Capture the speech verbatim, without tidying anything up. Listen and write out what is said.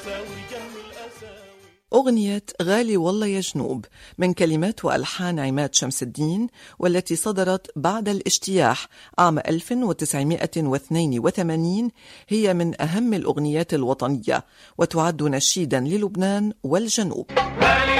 أغنية غالي والله يا جنوب من كلمات وألحان عماد شمس الدين، والتي صدرت بعد الاجتياح عام ألف وتسعمائة واثنين وثمانين، هي من أهم الأغنيات الوطنية، وتعد نشيدا للبنان والجنوب.